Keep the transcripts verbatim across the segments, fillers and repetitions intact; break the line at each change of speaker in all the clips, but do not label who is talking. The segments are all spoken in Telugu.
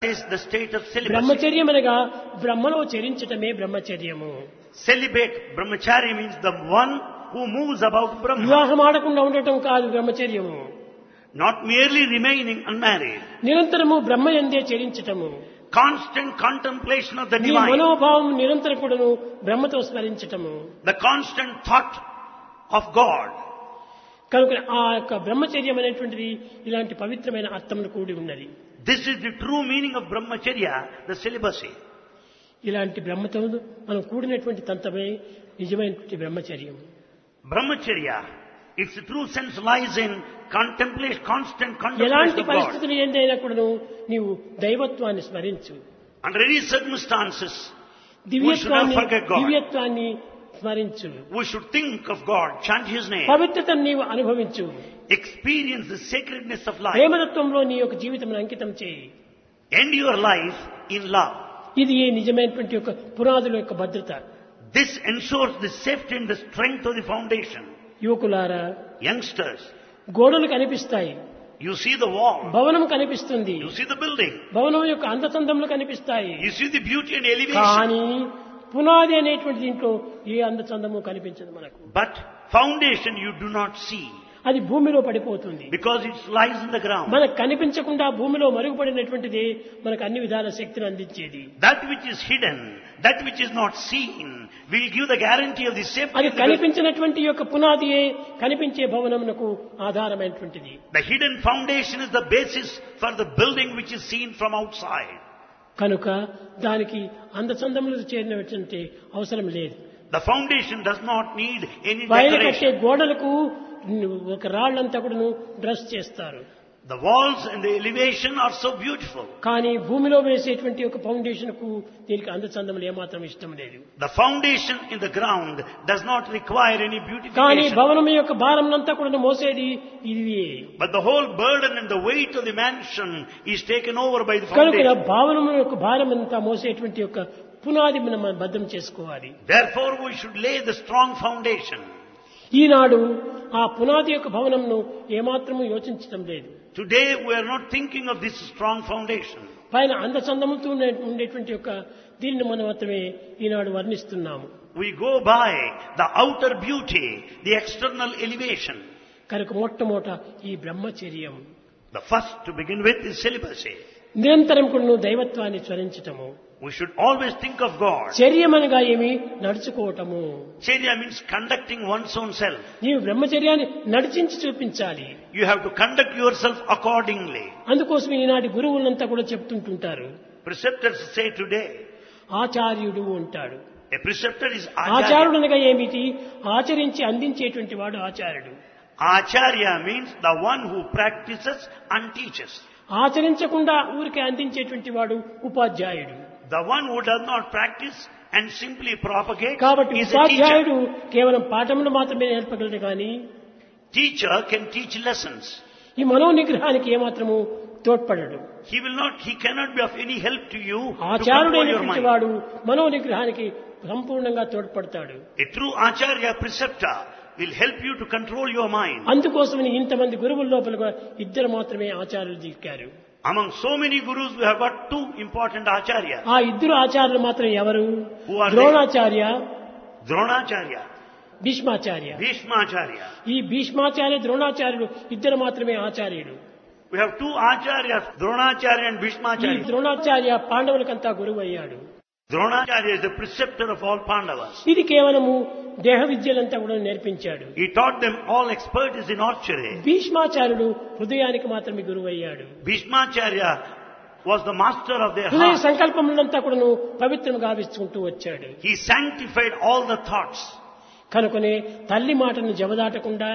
is the state of celibacy.
బ్రహ్మచర్యం అనగా బ్రహ్మలో చరించటమే బ్రహ్మచర్యము.
Celibate brahmachari means the one who moves about Brahma,
వివాహం ఆడకుండా ఉండటం కాదు బ్రహ్మచర్యము.
not merely remaining unmarried.
నిరంతరము బ్రహ్మ యందే చరించటము.
Constant contemplation of the
నీ
divine,
మనోభావం నిరంతరం కూడాను బ్రహ్మతో స్మరించటము.
the constant thought of God.
కనుక ఆ యొక్క బ్రహ్మచర్యం అనేటువంటిది ఇలాంటి పవిత్రమైన అర్థమును కూడి ఉన్నది.
This is the true meaning of brahmacharya, the celibacy.
ఇలాంటి బ్రహ్మతో మనం కూడినటువంటి తంతమే నిజమైనటువంటి బ్రహ్మచర్యం.
Brahmacharya, its true sense lies in contemplation, constant
ఎలాంటి
contemplation of God.
పరిస్థితులు ఏందైనా కూడాను నీవు దైవత్వాన్ని స్మరించు.
Under any circumstances, we should not
దివ్యత్వాన్ని
forget God.
దివ్యత్వాన్ని స్మరించు.
We should think of God, chant His name,
పవిత్రతను నీవు అనుభవించు.
experience the sacredness of life,
ప్రేమతత్వంలో నీ యొక్క జీవితం అంకితం చేయి.
end your life in love.
ఇది ఈ నిజమైనటువంటి యొక్క పునాదుల యొక్క భద్రత.
This ensures the safety and the strength of the foundation.
యువకులారా,
Youngsters,
గోడలు కనిపిస్తాయి,
you see the wall,
భవనం కనిపిస్తుంది,
you see the building,
భవనం యొక్క అందచందములు కనిపిస్తాయి.
you see the beauty and elevation,
కానీ పునాది అనేటువంటి దీంట్లో ఏ అందచందము కనిపించదు మనకు.
but foundation you do not see
అది భూమిలో పడిపోతుంది.
because it lies in the ground.
మనకు కనిపించకుండా భూమిలో మరుగుపడినటువంటిది మనకు అన్ని విధాల శక్తిని అందించేది.
That which is hidden, that which is not seen, will give the guarantee of the safety.
అది
of the building.
కనిపించినటువంటి యొక్క పునాదియే కనిపించే భవనమునకు ఆధారమైనటువంటిది.
The hidden foundation is the basis for the building which is seen from outside.
కనుక దానికి అందచందములు చేరినటువంటి అవసరం లేదు.
The foundation does not need any
పైన కట్టే
decoration.
గోడలకు ఒక రాళ్లంతా కూడా డ్రెస్ చేస్తారు.
The walls and the elevation are so beautiful.
కానీ భూమిలో వేసేటువంటి ఒక ఫౌండేషన్ కు దీనికి అందచందములు ఏమాత్రం ఇష్టం లేదు.
The foundation in the ground does not require any
కానీ
beautification.
భవనం యొక్క భారంనంతా కూడా మోసేది ఇది.
But the whole burden and the weight of the mansion is taken over by the
కనుక
foundation.
భవనం యొక్క భారం అంతా మోసేటువంటి యొక్క పునాది మనం భద్రం చేసుకోవాలి.
Therefore we should lay the strong foundation.
ఈనాడు ఆ పునాది యొక్క భవనంను ఏమాత్రము యోచించడం లేదు.
Today we are not thinking of this strong foundation.
పైన అందచందముతో ఉండేటువంటి యొక్క దీనిని మనం మాత్రమే ఈనాడు వర్ణిస్తున్నాము.
We go by the outer beauty, the external elevation.
కనుక మొట్టమొదట ఈ బ్రహ్మచర్యం
The first to begin with is celibacy.
నిరంతరం కూడా నువ్వు దైవత్వాన్ని స్మరించటము.
We should always think of God.
చర్యమనగా ఏమి నడుచుకోవటము.
Charya means conducting one's own self.
నీవు బ్రహ్మచర్యాన్ని నడిచించి చూపించాలి.
You have to conduct yourself accordingly.
అందుకోసం ఈనాటి గురువులంతా కూడా చెప్తుంటుంటారు.
Preceptors say today,
ఆచార్యుడు అంటాడు.
a preceptor is acharya.
ఆచార్యుడు అనగా ఏమిటి? ఆచరించి అందించేటువంటి వాడు ఆచార్యుడు.
Acharya means the one who practices and teaches.
ఆచరించకుండా ఊరికే అందించేటువంటి వాడు ఉపాధ్యాయుడు.
The one who does not practice and simply propagate
కాబట్టి
is a teacher.
ఉపాధ్యాయుడు కేవలం పాఠములు మాత్రమే నేర్పగలడు కానీ
Teacher can teach lessons.
ఈ మనో నిగ్రహానికి ఏమాత్రము తోడ్పడడు.
He will not, he cannot be of any help to you to control your
ఆచార్యుడైనటువంటి
mind.
వాడు మనో నిగ్రహానికి సంపూర్ణంగా తోడ్పడతాడు.
A true acharya preceptor will help you to control your mind.
అందుకోసమని ఇంతమంది గురువుల లోపల కూడా ఇద్దరు మాత్రమే ఆచార్యులు దిక్కారు.
Among so many gurus, we have got two important acharyas.
ఆ ఇద్దరు ఆచార్యులు మాత్రం ఎవరు?
Who are they?
Dronacharya,
Dronacharya,
Bhishmacharya.
Bhishmacharya.
ఈ భీష్మాచార్య ద్రోణాచార్యులు ఇద్దరు మాత్రమే ఆచార్యులు.
We have two acharyas, Dronacharya and
ఈ
Bhishmacharya.
ద్రోణాచార్య పాండవులకంతా గురువు అయ్యాడు.
Dronacharya is the preceptor of all Pandavas.
ఇది కేవలము దేహ విద్యలంతా కూడా నేర్పించాడు.
He taught them all expertise in archery.
భీష్మాచార్యుడు హృదయానికి మాత్రమే గురువు అయ్యాడు.
Bhishmacharya was the master of their
హృదయ
heart.
సంకల్పములంతా కూడాను పవిత్రం గావించుకుంటూ వచ్చాడు.
He sanctified all the thoughts.
కనుకనే తల్లి మాటను జవదాటకుండా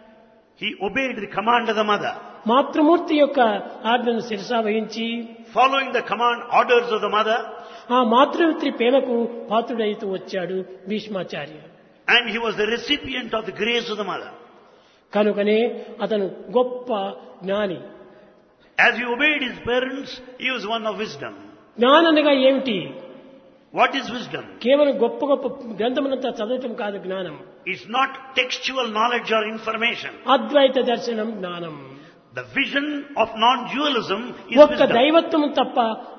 He obeyed the command of the mother.
మాతృమూర్తి యొక్క ఆజ్ఞను శిరసా వహించి
Following the command orders of the mother,
ఆ మాతృత్రి ప్రేమకు పాత్రుడైతూ వచ్చాడు Bhishmacharya.
and he was the recipient of the grace of the mother.
కనుకనే అతను గొప్ప జ్ఞాని.
As he obeyed his parents, he was one of wisdom.
జ్ఞాననగా ఏమిటి?
What is wisdom?
కేవలం గొప్ప గొప్ప గ్రంథములంతా చదవటం కాదు జ్ఞానం.
It's not textual knowledge or information.
అద్వైత దర్శనం జ్ఞానం.
The vision of non-dualism is
ఒక్క
wisdom.
దైవత్వం తప్ప